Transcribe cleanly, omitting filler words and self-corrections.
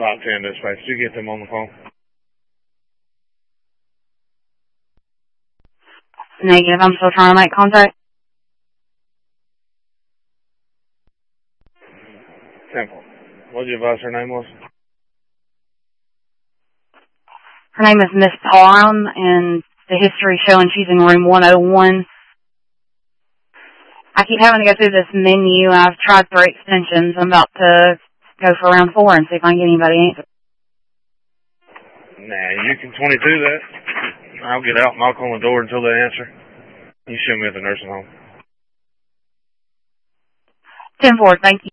About 10 dispatch. Did you get them on the phone? Negative. I'm still trying to make contact. Simple. What did you advise her name was? Her name is Miss Palm, and the history showing she's in room 101. I keep having to go through this menu. I've tried 3 extensions. I'm about to go for round 4 and see if I can get anybody to answer. Nah, you can 22 that. I'll get out and knock on the door until they answer. You show me at the nursing home. 10-4, thank you.